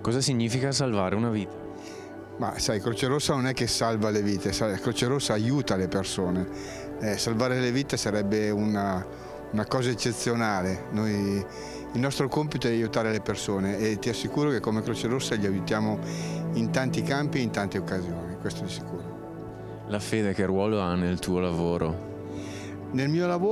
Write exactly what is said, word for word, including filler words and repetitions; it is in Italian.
Cosa significa salvare una vita? Ma sai, Croce Rossa non è che salva le vite, Croce Rossa aiuta le persone. Eh, salvare le vite sarebbe una, una cosa eccezionale. Noi, il nostro compito è aiutare le persone e ti assicuro che come Croce Rossa li aiutiamo in tanti campi e in tante occasioni, questo di sicuro. La fede che ruolo ha nel tuo lavoro? Nel mio lavoro